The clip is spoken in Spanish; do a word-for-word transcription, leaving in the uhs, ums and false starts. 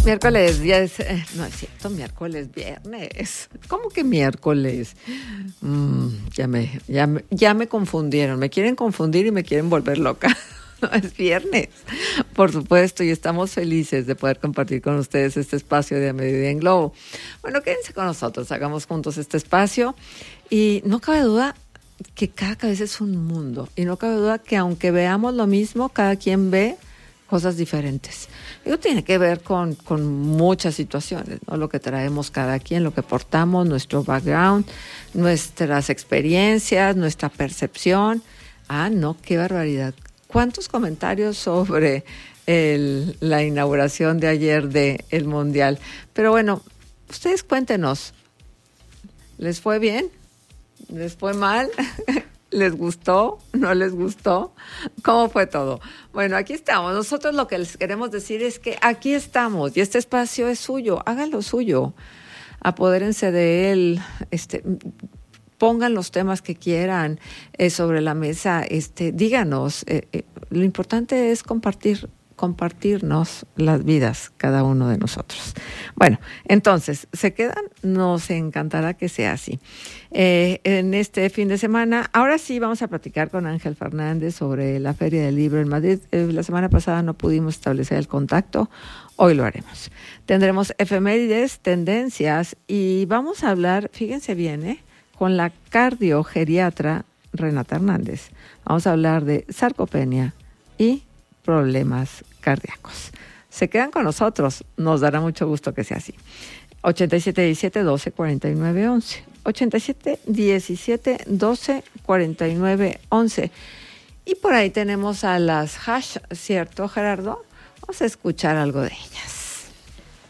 Miércoles, ya es, eh, no es cierto, miércoles, viernes. ¿Cómo que miércoles? Mm, ya, me, ya, me, ya me confundieron, me quieren confundir y me quieren volver loca. No, es viernes, por supuesto, y estamos felices de poder compartir con ustedes este espacio de A Mediodía en Globo. Bueno, quédense con nosotros, hagamos juntos este espacio y no cabe duda que cada cabeza es un mundo y no cabe duda que aunque veamos lo mismo, cada quien ve cosas diferentes. Eso tiene que ver con, con muchas situaciones, ¿no? Lo que traemos cada quien, lo que portamos, nuestro background, nuestras experiencias, nuestra percepción. Ah, no, qué barbaridad. ¿Cuántos comentarios sobre el, la inauguración de ayer del Mundial? Pero bueno, ustedes cuéntenos, ¿les fue bien? ¿Les fue mal? ¿Les gustó? ¿No les gustó? ¿Cómo fue todo? Bueno, aquí estamos. Nosotros lo que les queremos decir es que aquí estamos y este espacio es suyo. Háganlo suyo. Apodérense de él. Este, pongan los temas que quieran eh, sobre la mesa. Este, díganos. Eh, eh, lo importante es compartir compartirnos las vidas, cada uno de nosotros. Bueno, entonces, ¿se quedan? Nos encantará que sea así. Eh, en este fin de semana, ahora sí vamos a platicar con Ángel Fernández sobre la Feria del Libro en Madrid. Eh, la semana pasada no pudimos establecer el contacto, hoy lo haremos. Tendremos efemérides, tendencias y vamos a hablar, fíjense bien, ¿eh? con la cardiogeriatra Renata Hernández. Vamos a hablar de sarcopenia y problemas cardíacos. Se quedan con nosotros, nos dará mucho gusto que sea así. ochenta y siete diecisiete doce cuarenta y nueve once. ochenta y siete diecisiete doce cuarenta y nueve once. Y por ahí tenemos a las hash, ¿cierto, Gerardo? Vamos a escuchar algo de ellas.